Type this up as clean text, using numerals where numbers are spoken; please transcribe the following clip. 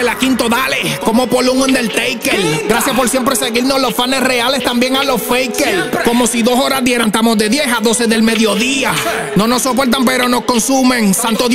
la quinto, dale, como por un Undertaker. Gracias por siempre seguirnos, los fans reales, también a los fakers. Como si 2 horas dieran, estamos de 10 a 12 del mediodía. No nos soportan, pero nos consumen. Santo Dios.